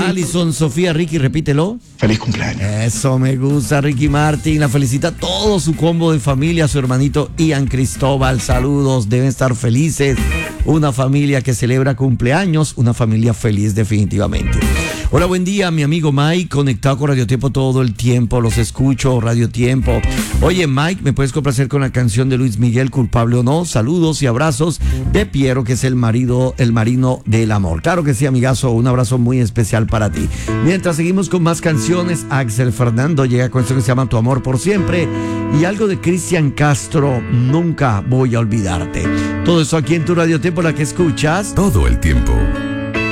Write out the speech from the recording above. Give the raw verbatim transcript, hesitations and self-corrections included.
Alison, Sofía, Ricky, repítelo. Feliz cumpleaños. Eso me gusta, Ricky Martin. La felicita a todo su combo de familia, a su hermanito Ian Cristóbal. Saludos, deben estar felices. Una familia que celebra cumpleaños, una familia feliz definitivamente. Hola, buen día, mi amigo Mike, conectado con Radio Tiempo todo el tiempo, los escucho, Radio Tiempo. Oye, Mike, ¿me puedes complacer con la canción de Luis Miguel, Culpable o No? Saludos y abrazos de Piero, que es el marido, el marino del amor. Claro que sí, amigazo, un abrazo muy especial para ti. Mientras seguimos con más canciones, Axel Fernando llega con esto que se llama Tu Amor por Siempre y algo de Cristian Castro, Nunca Voy a Olvidarte. Todo eso aquí en tu Radio Tiempo, la que escuchas todo el tiempo.